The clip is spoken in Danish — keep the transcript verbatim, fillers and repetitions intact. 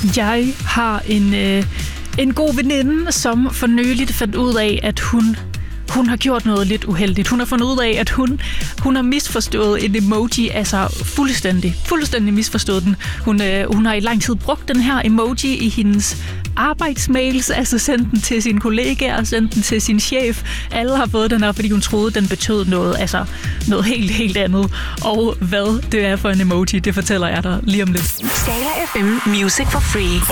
Jeg har en, øh, en god veninde, som for nyligt fandt ud af, at hun, hun har gjort noget lidt uheldigt. Hun har fundet ud af, at hun, hun har misforstået en emoji, altså fuldstændig, fuldstændig misforstået den. Hun, øh, hun har i lang tid brugt den her emoji i hendes arbejdsmails, altså sendt den til sine kollegaer, sendt den til sin chef. Alle har fået den her, fordi hun troede, den betød noget, altså noget helt, helt andet. Og hvad det er for en emoji, det fortæller jeg dig lige om lidt. Scala F M Music for Free.